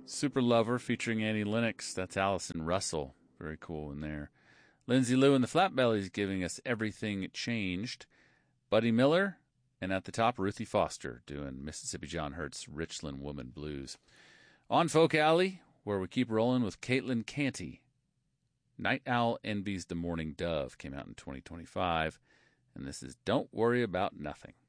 Super Lover featuring Annie Lennox. That's Allison Russell. Very cool in there. Lindsay Lou and the Flatbellies giving us Everything Changed. Buddy Miller. And at the top, Ruthie Foster doing Mississippi John Hurt's Richland Woman Blues. On Folk Alley, where we keep rolling with Caitlin Canty. Night Owl Envies the Morning Dove came out in 2025. And this is Don't Worry About Nothing.